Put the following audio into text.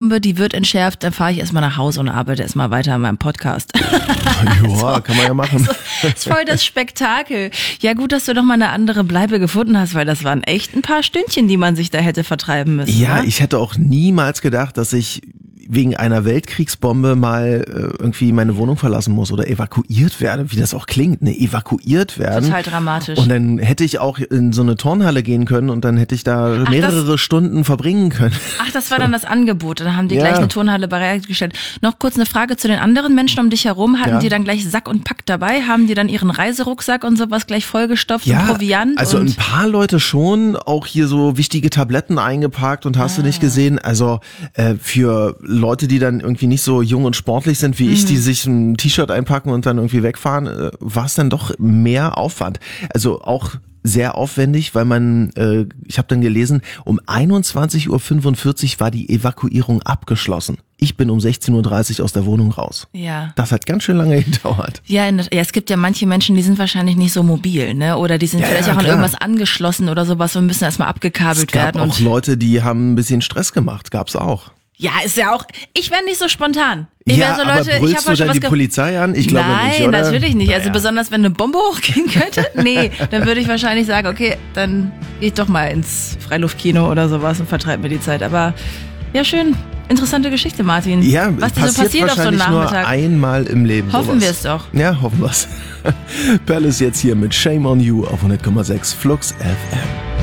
Bombe, die wird entschärft, dann fahre ich erstmal nach Hause und arbeite erstmal weiter an meinem Podcast. Ja, kann man ja machen. Also, das ist voll das Spektakel. Ja, gut, dass du doch mal eine andere Bleibe gefunden hast, weil das waren echt ein paar Stündchen, die man sich da hätte vertreiben müssen. Ja, ne? ich hätte auch niemals gedacht, dass ich wegen einer Weltkriegsbombe mal irgendwie meine Wohnung verlassen muss oder evakuiert werde, wie das auch klingt, ne, evakuiert werden. Total dramatisch. Und dann hätte ich auch in so eine Turnhalle gehen können und dann hätte ich da mehrere Stunden verbringen können. Ach, das war dann das Angebot. Dann haben die Ja. gleich eine Turnhalle bereitgestellt. Noch kurz eine Frage zu den anderen Menschen um dich herum. Hatten Ja. die dann gleich Sack und Pack dabei? Haben die dann ihren Reiserucksack und sowas gleich vollgestopft und Proviant? Also und ein paar Leute schon, auch hier so wichtige Tabletten eingepackt und hast du nicht gesehen. Also für Leute, die dann irgendwie nicht so jung und sportlich sind wie ich, die sich ein T-Shirt einpacken und dann irgendwie wegfahren, war es dann doch mehr Aufwand. Also auch sehr aufwendig, weil man, ich habe dann gelesen, um 21:45 Uhr war die Evakuierung abgeschlossen. Ich bin um 16:30 Uhr aus der Wohnung raus. ja. Das hat ganz schön lange gedauert. Ja, es gibt ja manche Menschen, die sind wahrscheinlich nicht so mobil, ne? Oder die sind Ja, vielleicht ja, auch an klar. irgendwas angeschlossen oder sowas und müssen erstmal Es abgekabelt gab werden. auch Und Leute, die haben ein bisschen Stress gemacht, gab's auch. ja, ist ja auch. Ich wäre nicht so spontan. Ich Ja, wär so, aber Leute, ich brüllst habe du schon dann was die Polizei an? Ich glaube Nein, nicht, oder? natürlich nicht. Also Naja. besonders wenn eine Bombe hochgehen könnte. Nee, dann würde ich wahrscheinlich sagen, okay, dann gehe ich doch mal ins Freiluftkino oder sowas und vertreibe mir die Zeit. Aber ja, schön. Interessante Geschichte, Martin. Ja, was dir so passiert auf so einem wahrscheinlich nur Nachmittag. einmal im Leben. Hoffen sowas. wir es doch. Ja, hoffen wir es. Perle ist jetzt hier mit Shame on You auf 100,6 Flux FM.